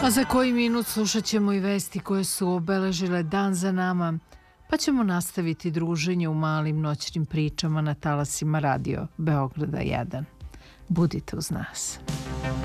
A za koji minut slušat ćemo i vesti koje su obeležile dan za nama, pa ćemo nastaviti druženje u malim noćnim pričama na talasima radio Beograda 1. Budite uz nas.